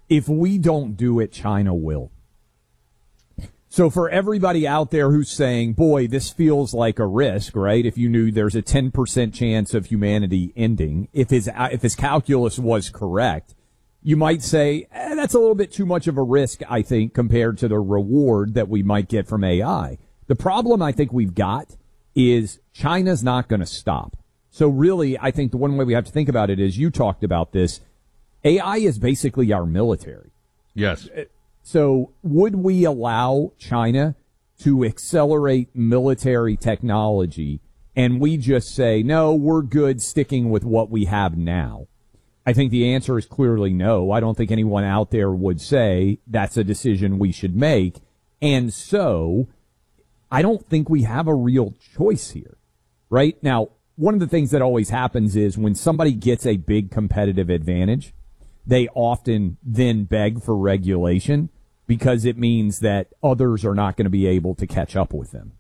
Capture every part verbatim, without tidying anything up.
if we don't do it, China will. So for everybody out there who's saying, boy, this feels like a risk, right? If you knew there's a ten percent chance of humanity ending, if his, if his calculus was correct, you might say, eh, that's a little bit too much of a risk, I think, compared to the reward that we might get from A I. The problem I think we've got is China's not going to stop. So really, I think the one way we have to think about it is, you talked about this, A I is basically our military. Yes. So would we allow China to accelerate military technology and we just say, no, we're good sticking with what we have now? I think the answer is clearly no. I don't think anyone out there would say that's a decision we should make. And so I don't think we have a real choice here, right? Now, one of the things that always happens is when somebody gets a big competitive advantage, they often then beg for regulation because it means that others are not going to be able to catch up with them.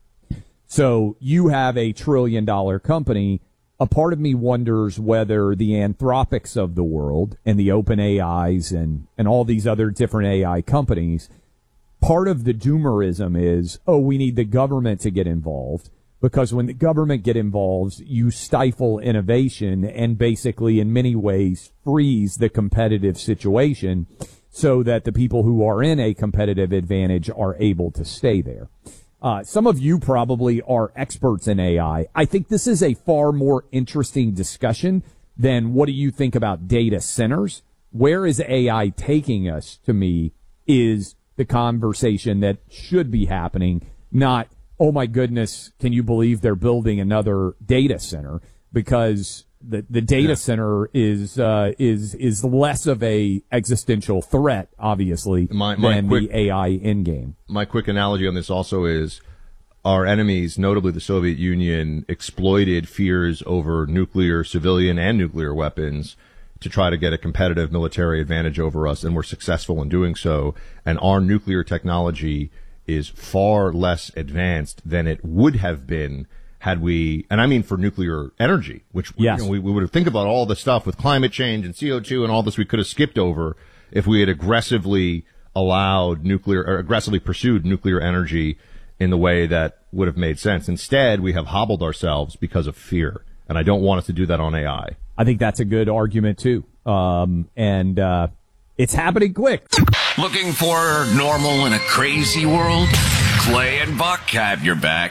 So you have a trillion dollar company. A part of me wonders whether the Anthropics of the world and the OpenAIs and, and all these other different A I companies, part of the doomerism is, oh, we need the government to get involved, because when the government get involved, you stifle innovation and basically in many ways freeze the competitive situation so that the people who are in a competitive advantage are able to stay there. Uh, some of you probably are experts in A I. I think this is a far more interesting discussion than what do you think about data centers. Where is A I taking us, to me, is the conversation that should be happening, not, oh my goodness, can you believe they're building another data center? Because the the data yeah. center is uh, is is less of a existential threat, obviously, my, my than quick, the A I endgame. My quick analogy on this also is our enemies, notably the Soviet Union, exploited fears over nuclear, civilian, and nuclear weapons to try to get a competitive military advantage over us, and were successful in doing so. And our nuclear technology is far less advanced than it would have been had we, and I mean for nuclear energy, which yes. you know, we, we would have think about all the stuff with climate change and C O two and all this we could have skipped over if we had aggressively allowed nuclear, or aggressively pursued nuclear energy in the way that would have made sense. Instead, we have hobbled ourselves because of fear, and I don't want us to do that on A I. I think that's a good argument too, um, and uh, it's happening quick. Looking for normal in a crazy world? Clay and Buck have your back.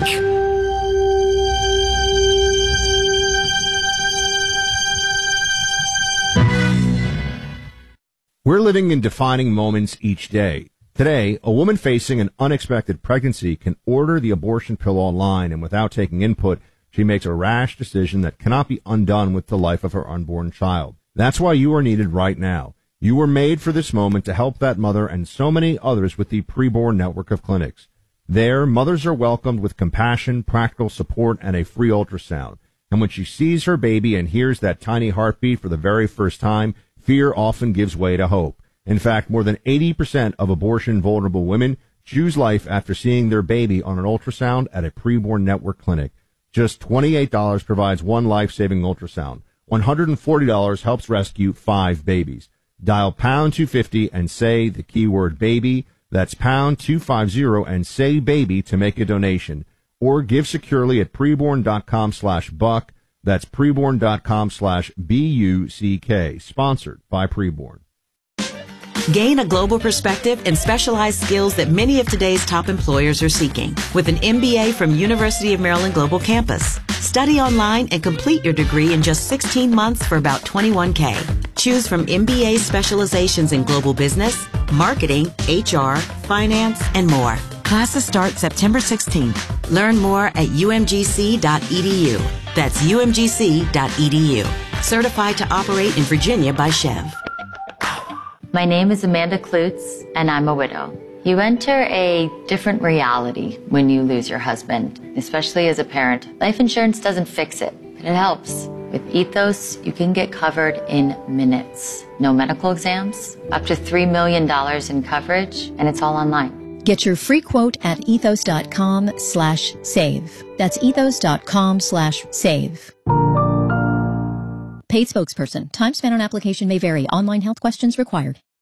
We're living in defining moments each day. Today, a woman facing an unexpected pregnancy can order the abortion pill online, and without taking input, she makes a rash decision that cannot be undone with the life of her unborn child. That's why you are needed right now. You were made for this moment to help that mother and so many others with the Preborn network of clinics. There, mothers are welcomed with compassion, practical support, and a free ultrasound. And when she sees her baby and hears that tiny heartbeat for the very first time, fear often gives way to hope. In fact, more than eighty percent of abortion-vulnerable women choose life after seeing their baby on an ultrasound at a Preborn network clinic. Just twenty-eight dollars provides one life-saving ultrasound. one hundred forty dollars helps rescue five babies. Dial pound two fifty and say the keyword baby. That's pound two fifty and say baby to make a donation. Or give securely at preborn.com slash buck. That's preborn.com slash B-U-C-K. Sponsored by Preborn. Gain a global perspective and specialized skills that many of today's top employers are seeking with an M B A from University of Maryland Global Campus. Study online and complete your degree in just sixteen months for about twenty-one K. Choose from M B A specializations in global business, marketing, H R, finance, and more. Classes start September sixteenth. Learn more at U M G C dot E D U. That's U M G C dot E D U. Certified to operate in Virginia by Chev. My name is Amanda Klutz, and I'm a widow. You enter a different reality when you lose your husband, especially as a parent. Life insurance doesn't fix it, but it helps. With Ethos, you can get covered in minutes. No medical exams, up to three million dollars in coverage, and it's all online. Get your free quote at ethos.com slash save. That's ethos.com slash save. Paid spokesperson. Time spent on application may vary. Online health questions required.